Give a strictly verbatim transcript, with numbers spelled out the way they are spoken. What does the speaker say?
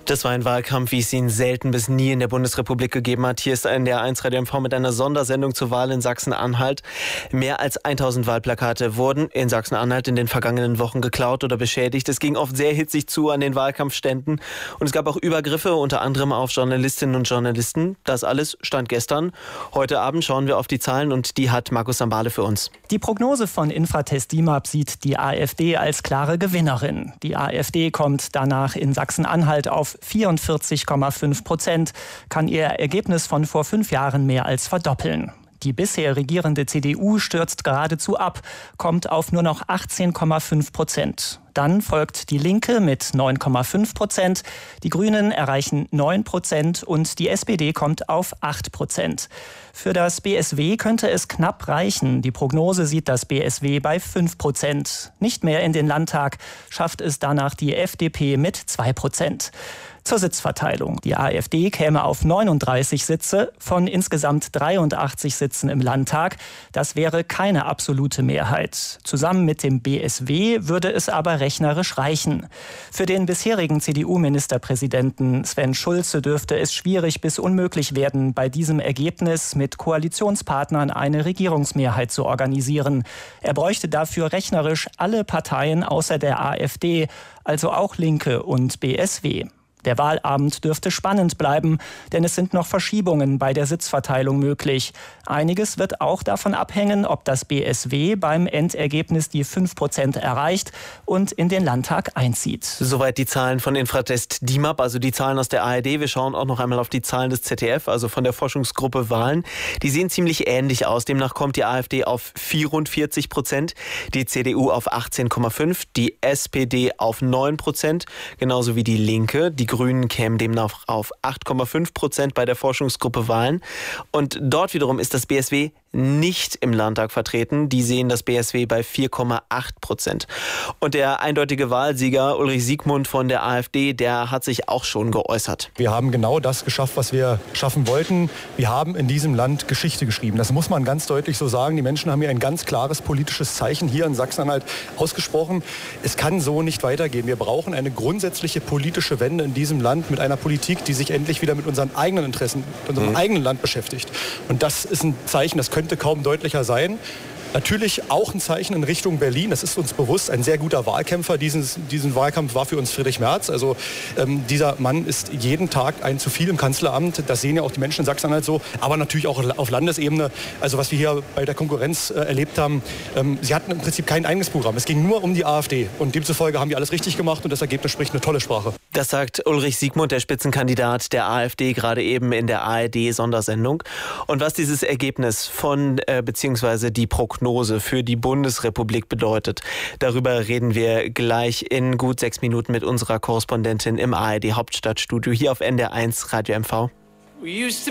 Das war ein Wahlkampf, wie es ihn selten bis nie in der Bundesrepublik gegeben hat. Hier ist in der eins Radio M V mit einer Sondersendung zur Wahl in Sachsen-Anhalt. Mehr als tausend Wahlplakate wurden in Sachsen-Anhalt in den vergangenen Wochen geklaut oder beschädigt. Es ging oft sehr hitzig zu an den Wahlkampfständen und es gab auch Übergriffe, unter anderem auf Journalistinnen und Journalisten. Das alles stand gestern. Heute Abend schauen wir auf die Zahlen und die hat Markus Sambale für uns. Die Prognose von Infratest DIMAP sieht die AfD als klare Gewinnerin. Die AfD kommt danach in Sachsen-Anhalt auf vierundvierzig Komma fünf Prozent, kann ihr Ergebnis von vor fünf Jahren mehr als verdoppeln. Die bisher regierende C D U stürzt geradezu ab, kommt auf nur noch achtzehn Komma fünf Prozent. Dann folgt die Linke mit neun Komma fünf Prozent, die Grünen erreichen neun Prozent und die S P D kommt auf acht Prozent. Für das B S W könnte es knapp reichen. Die Prognose sieht das B S W bei fünf Prozent. Nicht mehr in den Landtag schafft es danach die F D P mit zwei Prozent. Zur Sitzverteilung. Die AfD käme auf neununddreißig Sitze von insgesamt dreiundachtzig Sitzen im Landtag. Das wäre keine absolute Mehrheit. Zusammen mit dem B S W würde es aber rechnerisch reichen. Für den bisherigen C D U-Ministerpräsidenten Sven Schulze dürfte es schwierig bis unmöglich werden, bei diesem Ergebnis mit Koalitionspartnern eine Regierungsmehrheit zu organisieren. Er bräuchte dafür rechnerisch alle Parteien außer der AfD, also auch Linke und B S W. Der Wahlabend dürfte spannend bleiben, denn es sind noch Verschiebungen bei der Sitzverteilung möglich. Einiges wird auch davon abhängen, ob das B S W beim Endergebnis die fünf Prozent erreicht und in den Landtag einzieht. Soweit die Zahlen von Infratest DIMAP, also die Zahlen aus der A R D. Wir schauen auch noch einmal auf die Zahlen des Z D F, also von der Forschungsgruppe Wahlen. Die sehen ziemlich ähnlich aus. Demnach kommt die AfD auf vierundvierzig Prozent, die C D U auf achtzehn Komma fünf, die S P D auf neun Prozent, genauso wie die Linke. Die Grünen kämen demnach auf acht Komma fünf Prozent bei der Forschungsgruppe Wahlen. Und dort wiederum ist das B S W nicht im Landtag vertreten. Die sehen das B S W bei vier Komma acht Prozent. Und der eindeutige Wahlsieger Ulrich Siegmund von der AfD, der hat sich auch schon geäußert. Wir haben genau das geschafft, was wir schaffen wollten. Wir haben in diesem Land Geschichte geschrieben. Das muss man ganz deutlich so sagen. Die Menschen haben hier ein ganz klares politisches Zeichen hier in Sachsen-Anhalt ausgesprochen. Es kann so nicht weitergehen. Wir brauchen eine grundsätzliche politische Wende in diesem Land mit einer Politik, die sich endlich wieder mit unseren eigenen Interessen, mit unserem mhm. eigenen Land beschäftigt. Und das ist ein Zeichen, das könnte kaum deutlicher sein. Natürlich auch ein Zeichen in Richtung Berlin, das ist uns bewusst. Ein sehr guter Wahlkämpfer dieses, diesen Wahlkampf war für uns Friedrich Merz. Also ähm, dieser Mann ist jeden Tag ein zu viel im Kanzleramt. Das sehen ja auch die Menschen in Sachsen-Anhalt so. Aber natürlich auch auf Landesebene. Also was wir hier bei der Konkurrenz äh, erlebt haben, ähm, sie hatten im Prinzip kein eigenes Programm. Es ging nur um die AfD. Und demzufolge haben die alles richtig gemacht und das Ergebnis spricht eine tolle Sprache. Das sagt Ulrich Siegmund, der Spitzenkandidat der AfD, gerade eben in der A R D-Sondersendung. Und was dieses Ergebnis von, äh, beziehungsweise die Prognose für die Bundesrepublik bedeutet, darüber reden wir gleich in gut sechs Minuten mit unserer Korrespondentin im A R D-Hauptstadtstudio hier auf N D R eins Radio M V.